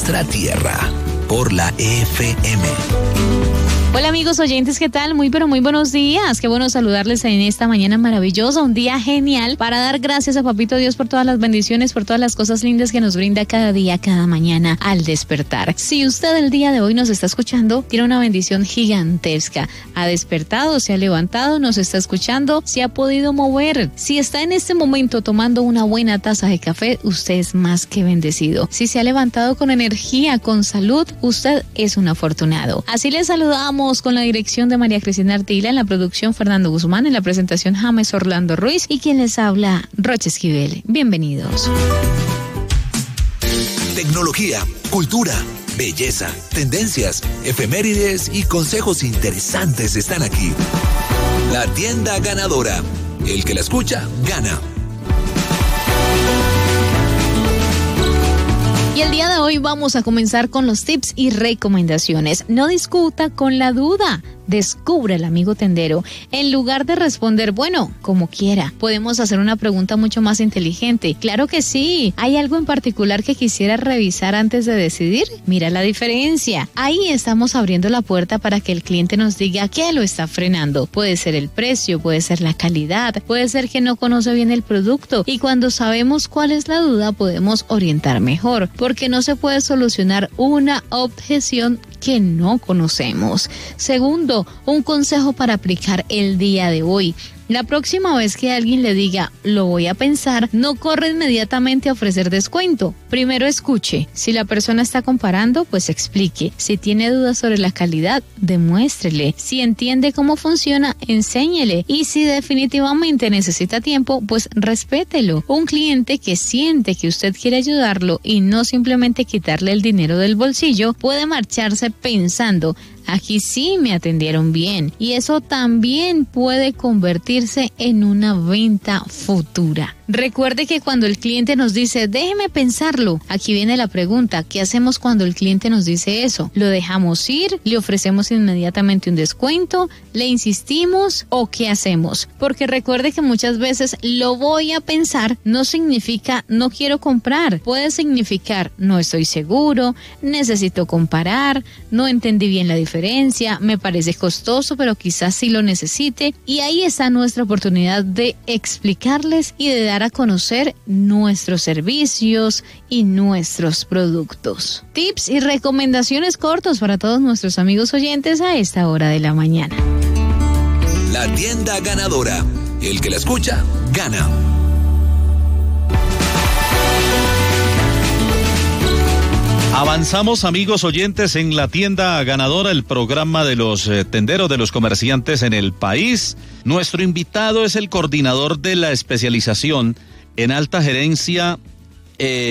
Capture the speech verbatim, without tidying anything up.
nuestra tierra, por la F M. Hola amigos oyentes, ¿qué tal? Muy pero muy buenos días. Qué bueno saludarles en esta mañana maravillosa, un día genial para dar gracias a Papito Dios por todas las bendiciones, por todas las cosas lindas que nos brinda cada día, cada mañana al despertar. Si usted el día de hoy nos está escuchando, tiene una bendición gigantesca. Ha despertado, se ha levantado, nos está escuchando, se ha podido mover. Si está en este momento tomando una buena taza de café, usted es más que bendecido. Si se ha levantado con energía, con salud, usted es un afortunado. Así le saludamos con la dirección de María Cristina Artila, en la producción Fernando Guzmán, en la presentación James Orlando Ruiz y quien les habla, Rocha Esquivel. Bienvenidos. Tecnología, cultura, belleza, tendencias, efemérides y consejos interesantes están aquí. La tienda ganadora. El que la escucha, gana. Y el día de hoy vamos a comenzar con los tips y recomendaciones. No discuta con la duda. Descubre el amigo tendero. En lugar de responder, bueno, como quiera, podemos hacer una pregunta mucho más inteligente. Claro que sí. ¿Hay algo en particular que quisiera revisar antes de decidir? Mira la diferencia. Ahí estamos abriendo la puerta para que el cliente nos diga qué lo está frenando. Puede ser el precio, puede ser la calidad, puede ser que no conoce bien el producto. Y cuando sabemos cuál es la duda, podemos orientar mejor, porque no se puede solucionar una objeción que no conocemos. Segundo, un consejo para aplicar el día de hoy. La próxima vez que alguien le diga, lo voy a pensar, no corre inmediatamente a ofrecer descuento. Primero escuche. Si la persona está comparando, pues explique. Si tiene dudas sobre la calidad, demuéstrele. Si entiende cómo funciona, enséñele. Y si definitivamente necesita tiempo, pues respételo. Un cliente que siente que usted quiere ayudarlo y no simplemente quitarle el dinero del bolsillo, puede marcharse pensando, aquí sí me atendieron bien, y eso también puede convertirse en una venta futura. Recuerde que cuando el cliente nos dice, déjeme pensarlo, aquí viene la pregunta, ¿qué hacemos cuando el cliente nos dice eso? ¿Lo dejamos ir? ¿Le ofrecemos inmediatamente un descuento? ¿Le insistimos? ¿O qué hacemos? Porque recuerde que muchas veces lo voy a pensar no significa no quiero comprar. Puede significar no estoy seguro, necesito comparar, no entendí bien la diferencia, me parece costoso, pero quizás sí lo necesite. Y ahí está nuestra oportunidad de explicarles y de dar a conocer nuestros servicios y nuestros productos. Tips y recomendaciones cortos para todos nuestros amigos oyentes a esta hora de la mañana. La tienda ganadora. El que la escucha, gana. Avanzamos, amigos oyentes, en la tienda ganadora, el programa de los eh, tenderos, de los comerciantes en el país. Nuestro invitado es el coordinador de la especialización en alta gerencia eh,